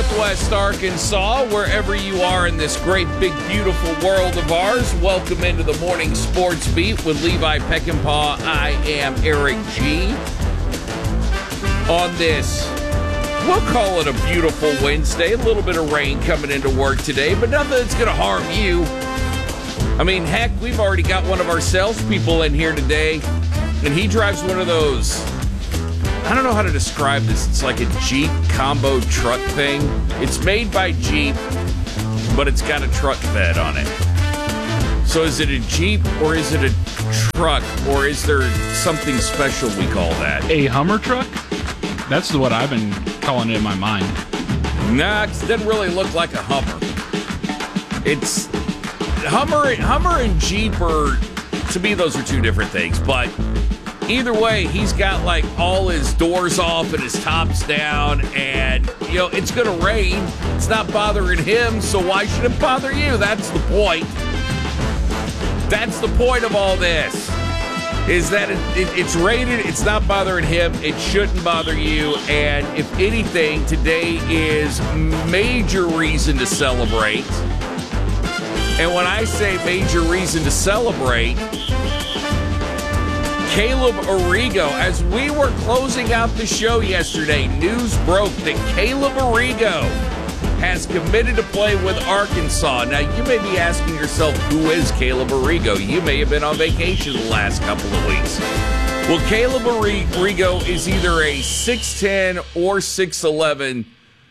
Northwest Arkansas, wherever you are in this great, big, beautiful world of ours. Welcome into the Morning Sports Beat with Levi Peckinpah. I am Eric G. On this, we'll call it a beautiful Wednesday. A little bit of rain coming into work today, but nothing that's going to harm you. I mean, heck, we've already got one of our salespeople in here today, and he drives one of those, I don't know how to describe this. It's like a Jeep combo truck thing. It's made by Jeep, but it's got a truck bed on it. So is it a Jeep or is it a truck or is there something special we call that? A Hummer truck? That's what I've been calling it in my mind. Nah, 'cause it doesn't really look like a Hummer. It's Hummer and Jeep are, to me, those are two different things, but either way, he's got like all his doors off and his top's down, and you know it's gonna rain. It's not bothering him, so why should it bother you? That's the point. That's the point of all this. Is that it's raining, it's not bothering him, it shouldn't bother you, and if anything, today is major reason to celebrate. And when I say major reason to celebrate, Caleb Arrigo, as we were closing out the show yesterday, news broke that Caleb Arrigo has committed to play with Arkansas. Now, you may be asking yourself, who is Caleb Arrigo? You may have been on vacation the last couple of weeks. Well, Caleb Arrigo is either a 6'10 or 6'11,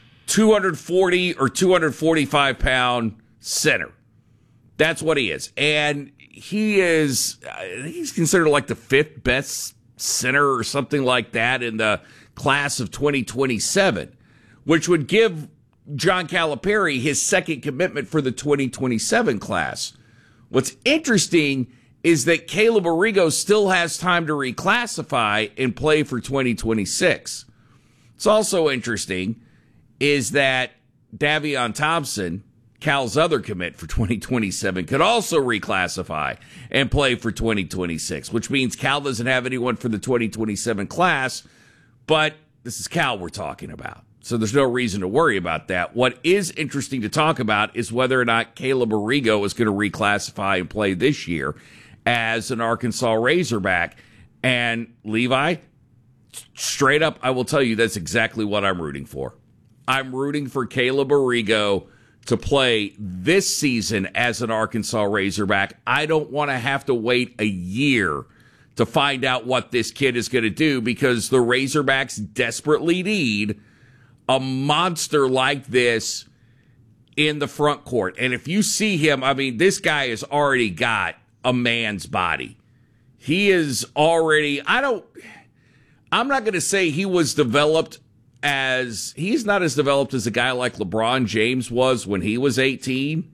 240 or 245-pound center. That's what he is. And he's considered like the fifth best center or something like that in the class of 2027, which would give John Calipari his second commitment for the 2027 class. What's interesting is that Caleb Arrigo still has time to reclassify and play for 2026. It's also interesting is that Davion Thompson, Cal's other commit for 2027, could also reclassify and play for 2026, which means Cal doesn't have anyone for the 2027 class, but this is Cal we're talking about. So there's no reason to worry about that. What is interesting to talk about is whether or not Caleb Arrigo is going to reclassify and play this year as an Arkansas Razorback. And Levi, straight up, I will tell you that's exactly what I'm rooting for. I'm rooting for Caleb Arrigo to play this season as an Arkansas Razorback. I don't want to have to wait a year to find out what this kid is going to do because the Razorbacks desperately need a monster like this in the front court. And if you see him, I mean, this guy has already got a man's body. He is already, I'm not going to say he was developed he's not as developed as a guy like LeBron James was when he was 18,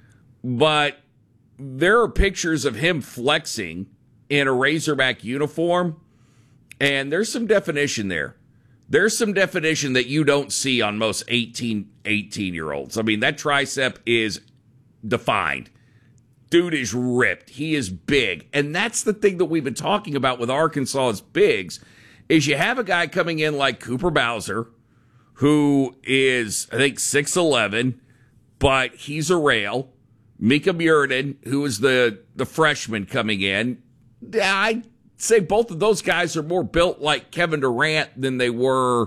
but there are pictures of him flexing in a Razorback uniform, and there's some definition there. There's some definition that you don't see on most 18-year-olds. I mean, that tricep is defined. Dude is ripped. He is big. And that's the thing that we've been talking about with Arkansas's bigs, is you have a guy coming in like Cooper Bowser, who is, I think, 6'11", but he's a rail. Mika Muradin, who is the freshman coming in. I'd say both of those guys are more built like Kevin Durant than they are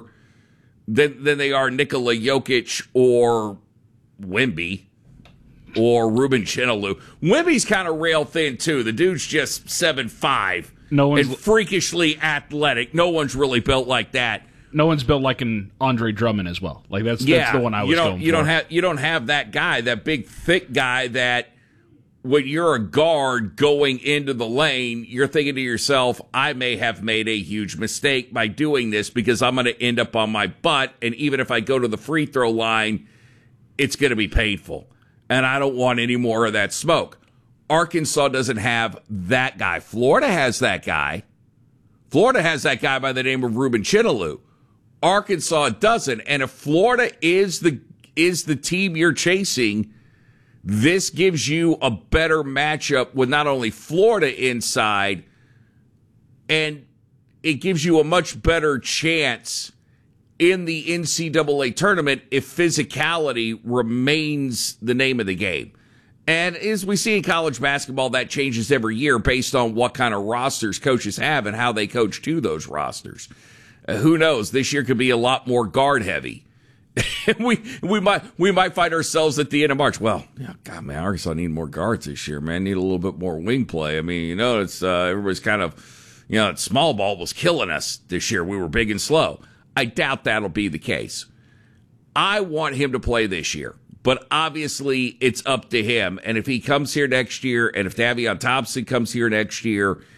Nikola Jokic or Wemby or Ruben Chinaloo. Wemby's kind of rail thin, too. The dude's just 7'5". And freakishly athletic. No one's really built like that. No one's built like an Andre Drummond as well. Like that's the one I was going for. You don't have that guy, that big thick guy that when you're a guard going into the lane, you're thinking to yourself, I may have made a huge mistake by doing this because I'm going to end up on my butt, and even if I go to the free throw line, it's going to be painful. And I don't want any more of that smoke. Arkansas doesn't have that guy. Florida has that guy. Florida has that guy by the name of Ruben Chinaloo. Arkansas doesn't. And if Florida is the team you're chasing, this gives you a better matchup with not only Florida inside, and it gives you a much better chance in the NCAA tournament if physicality remains the name of the game. And as we see in college basketball, that changes every year based on what kind of rosters coaches have and how they coach to those rosters. Who knows? This year could be a lot more guard heavy. we might find ourselves at the end of March. Well, God, man, Arkansas need more guards this year, man. Need a little bit more wing play. I mean, it's everybody's kind of, small ball was killing us this year. We were big and slow. I doubt that'll be the case. I want him to play this year. But obviously, it's up to him. And if he comes here next year, and if Davion Thompson comes here next year,